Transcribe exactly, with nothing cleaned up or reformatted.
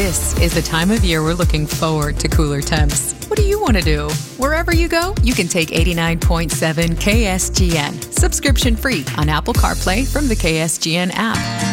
This is the time of year we're looking forward to cooler temps. What do you want to do? Wherever you go, you can take eighty-nine point seven K S G N, subscription free on Apple CarPlay from the K S G N app.